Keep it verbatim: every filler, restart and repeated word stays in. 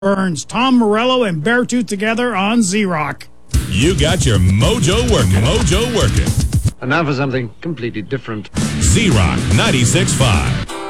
Burns, Tom Morello, and Beartooth together on Z-Rock. You got your mojo working. Mojo working. And now for something completely different. Z-Rock ninety-six point five.